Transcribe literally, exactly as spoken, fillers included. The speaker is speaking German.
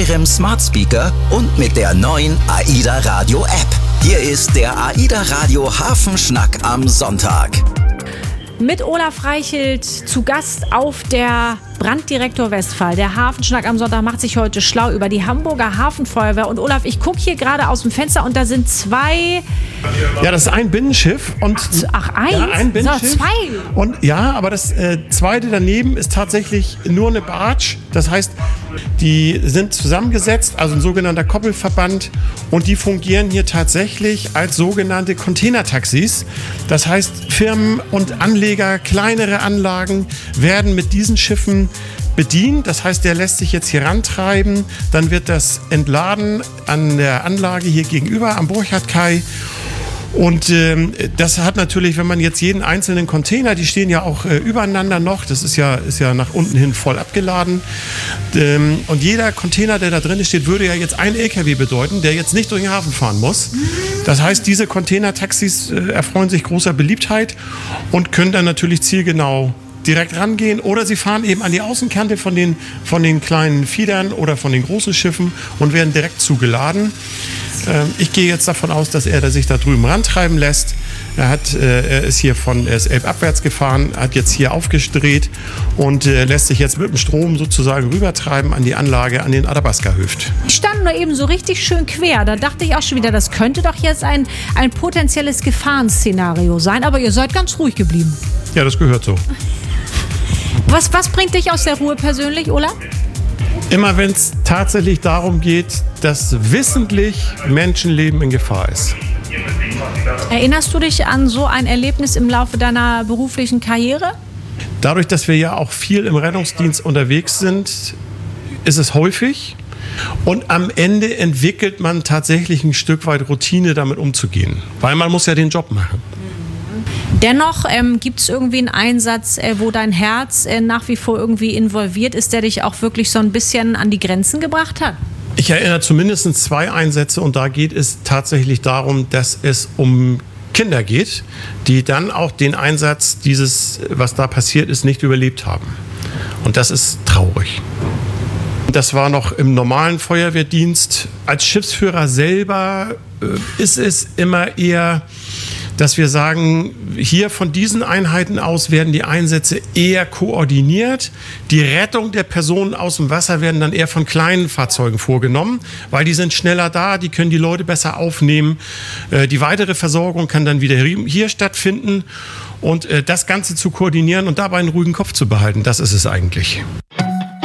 eurem Smart Speaker und mit der neuen AIDA Radio App. Hier ist der AIDA Radio Hafenschnack am Sonntag. Mit Olaf Reichelt zu Gast auf der Branddirektor Westphal. Der Hafenschnack am Sonntag macht sich heute schlau über die Hamburger Hafenfeuerwehr. Und Olaf, ich gucke hier gerade aus dem Fenster und da sind zwei... Ja, das ist ein Binnenschiff. Und Ach, eins? Ja, ein Binnenschiff. So, zwei? Und ja, aber das äh, zweite daneben ist tatsächlich nur eine Barge. Das heißt, die sind zusammengesetzt, also ein sogenannter Koppelverband. Und die fungieren hier tatsächlich als sogenannte Containertaxis. Das heißt, Firmen und Anleger, kleinere Anlagen werden mit diesen Schiffen bedient. Das heißt, der lässt sich jetzt hier rantreiben. Dann wird das entladen an der Anlage hier gegenüber am Burchardkai. Und ähm, das hat natürlich, wenn man jetzt jeden einzelnen Container, die stehen ja auch äh, übereinander noch, das ist ja, ist ja nach unten hin voll abgeladen. Ähm, und jeder Container, der da drin steht, würde ja jetzt ein L K W bedeuten, der jetzt nicht durch den Hafen fahren muss. Das heißt, diese Containertaxis äh, erfreuen sich großer Beliebtheit und können dann natürlich zielgenau direkt rangehen, oder sie fahren eben an die Außenkante von den, von den kleinen Fiedern oder von den großen Schiffen und werden direkt zugeladen. Ähm, ich gehe jetzt davon aus, dass er sich da drüben rantreiben lässt. Er, hat, äh, er ist hier von er ist elbabwärts gefahren, hat jetzt hier aufgedreht und äh, lässt sich jetzt mit dem Strom sozusagen rübertreiben an die Anlage an den Athabasca-Hüft. Die standen nur eben so richtig schön quer. Da dachte ich auch schon wieder, das könnte doch jetzt ein, ein potenzielles Gefahrenszenario sein. Aber ihr seid ganz ruhig geblieben. Ja, das gehört so. Was, was bringt dich aus der Ruhe persönlich, Olaf? Immer wenn es tatsächlich darum geht, dass wissentlich Menschenleben in Gefahr ist. Erinnerst du dich an so ein Erlebnis im Laufe deiner beruflichen Karriere? Dadurch, dass wir ja auch viel im Rettungsdienst unterwegs sind, ist es häufig. Und am Ende entwickelt man tatsächlich ein Stück weit Routine, damit umzugehen. Weil man muss ja den Job machen. Dennoch ähm, gibt es irgendwie einen Einsatz, äh, wo dein Herz äh, nach wie vor irgendwie involviert ist, der dich auch wirklich so ein bisschen an die Grenzen gebracht hat? Ich erinnere zumindest zwei Einsätze und da geht es tatsächlich darum, dass es um Kinder geht, die dann auch den Einsatz dieses, was da passiert ist, nicht überlebt haben. Und das ist traurig. Das war noch im normalen Feuerwehrdienst. Als Schiffsführer selber äh, ist es immer eher, dass wir sagen, hier von diesen Einheiten aus werden die Einsätze eher koordiniert. Die Rettung der Personen aus dem Wasser werden dann eher von kleinen Fahrzeugen vorgenommen, weil die sind schneller da, die können die Leute besser aufnehmen. Die weitere Versorgung kann dann wieder hier stattfinden. Und das Ganze zu koordinieren und dabei einen ruhigen Kopf zu behalten, das ist es eigentlich.